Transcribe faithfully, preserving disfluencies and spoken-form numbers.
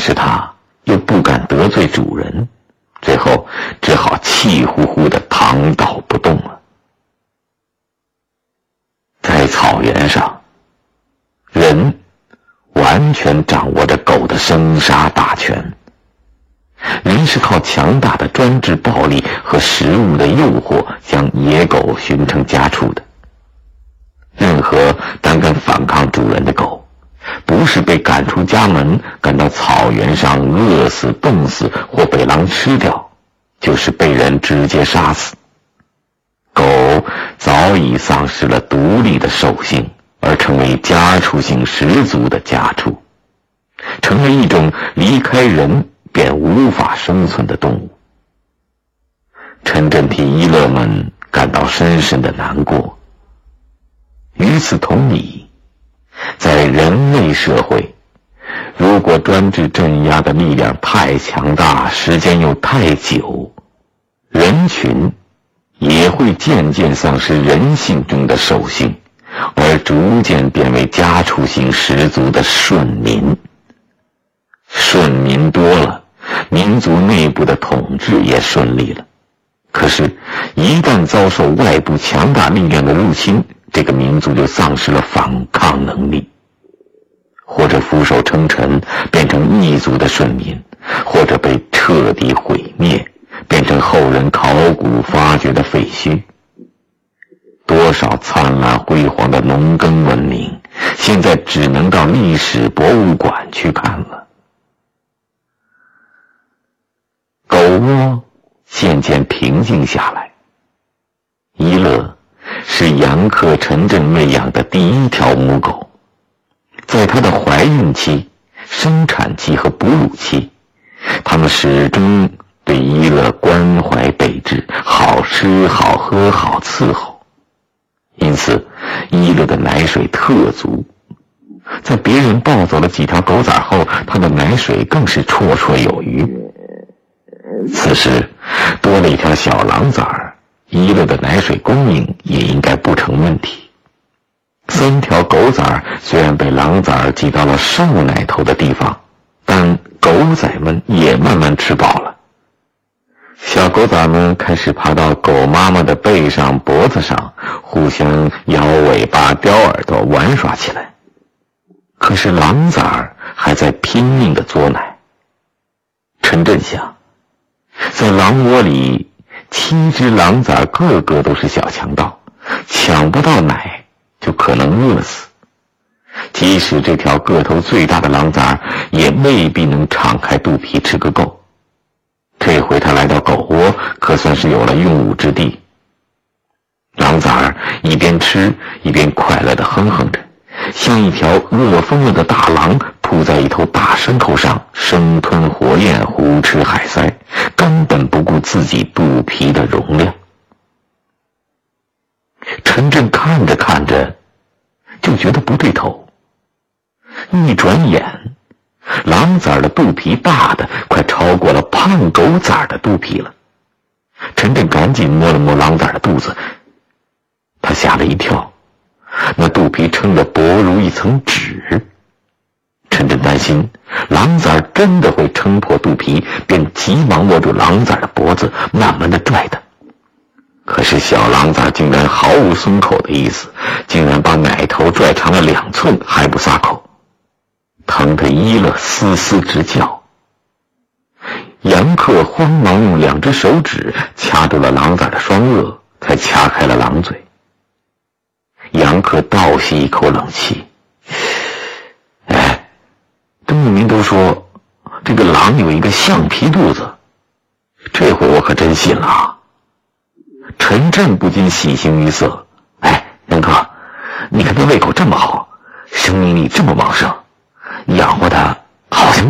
是他又不敢得罪主人，最后只好气呼呼地躺倒不动了。在草原上，人完全掌握着狗的生杀大权，人是靠强大的专制暴力和食物的诱惑将野狗驯成家畜的。任何胆敢反抗主人的狗，不是被赶出家门赶到草原上饿死冻死或被狼吃掉，就是被人直接杀死。狗早已丧失了独立的兽性，而成为家畜性十足的家畜，成为一种离开人便无法生存的动物。陈震替伊勒们感到深深的难过。与此同理，在人类社会，如果专制镇压的力量太强大，时间又太久，人群也会渐渐丧失人性中的兽性，而逐渐变为家畜性十足的顺民。顺民多了，民族内部的统治也顺利了。可是，一旦遭受外部强大力量的入侵，这个民族就丧失了反抗能力，或者俯首称臣，变成异族的顺民，或者被彻底毁灭，变成后人考古发掘的废墟。多少灿烂辉煌的农耕文明，现在只能到历史博物馆去看了。狗窝渐渐平静下来。伊勒是杨克陈震喂养的第一条母狗，在她的怀孕期、生产期和哺乳期，他们始终对伊勒关怀备至，好吃好喝好伺候，因此伊勒的奶水特足。在别人抱走了几条狗崽后，他的奶水更是绰绰有余。此时多了一条小狼崽儿，伊勒的奶水供应也应该不成问题。三条狗崽儿虽然被狼崽儿挤到了瘦奶头的地方，但狗崽们也慢慢吃饱了。小狗崽们开始爬到狗妈妈的背上脖子上，互相摇尾巴叼耳朵玩耍起来。可是狼崽儿还在拼命地嘬奶。陈震想，在狼窝里，七只狼崽个个都是小强盗，抢不到奶就可能饿死。即使这条个头最大的狼崽也未必能敞开肚皮吃个够。这回他来到狗窝，可算是有了用武之地。狼崽一边吃一边快乐地哼哼着，像一条饿疯了的大狼扑在一头大牲口上，生吞活咽，胡吃海塞，根本不顾自己肚皮的容量。陈震看着看着就觉得不对头，一转眼狼崽的肚皮大的快超过了胖狗崽的肚皮了。陈震赶紧摸了摸狼崽的肚子，他吓了一跳，那肚皮撑得薄如一层纸。陈震担心狼崽真的会撑破肚皮，便急忙握住狼崽的脖子，慢慢地拽它。可是小狼崽竟然毫无松口的意思，竟然把奶头拽长了两寸，还不撒口，疼得伊勒嘶嘶直叫。杨克慌忙用两只手指掐住了狼崽的双颚，才掐开了狼嘴。杨克倒吸一口冷气，哎，这牧民都说这个狼有一个橡皮肚子，这回我可真信了啊！陈震不禁喜形于色，哎，杨克，你看他胃口这么好，生命力这么旺盛，养活他好像